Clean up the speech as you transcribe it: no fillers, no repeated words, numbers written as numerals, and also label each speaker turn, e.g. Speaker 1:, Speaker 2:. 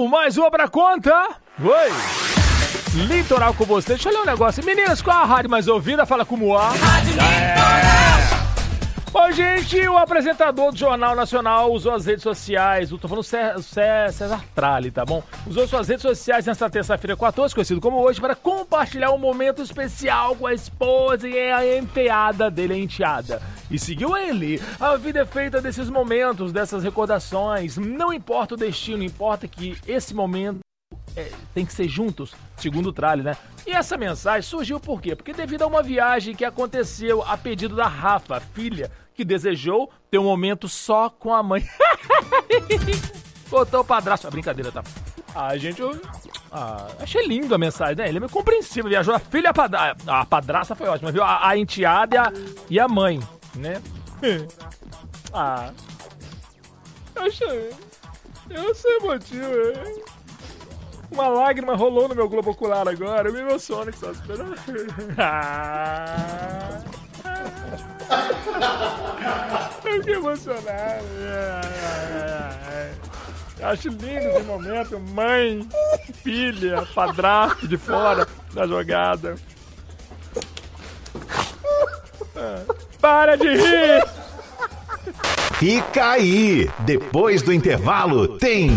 Speaker 1: Vamos, mais uma pra conta. Oi. Litoral com você. Deixa eu ler um negócio. Meninas, qual a rádio mais ouvida? Fala como a. Rádio Litoral. Bom, gente, o apresentador do Jornal Nacional usou as redes sociais, tô falando César Tralli, tá bom? Usou suas redes sociais nesta terça-feira 14, conhecido como hoje, para compartilhar um momento especial com a esposa e a enteada dele, a enteada. E seguiu ele. A vida é feita desses momentos, dessas recordações. Não importa o destino, importa que esse momento tem que ser juntos, segundo o Tralli, né? E essa mensagem surgiu por quê? Porque devido a uma viagem que aconteceu a pedido da Rafa, filha, que desejou ter um momento só com a mãe. Botou o padrasto. Brincadeira, tá? Gente, eu achei lindo a mensagem, né? Ele é meio compreensível. Viajou a filha, a padrasta foi ótima, viu? A enteada e a mãe, né? Eu sei o motivo, Uma lágrima rolou no meu globo ocular agora. Eu me emociono que só esperando. Eu fiquei emocionado. Acho lindo esse momento. Mãe, filha, padrasto de fora da jogada. Para de rir!
Speaker 2: Fica aí! Depois do intervalo tem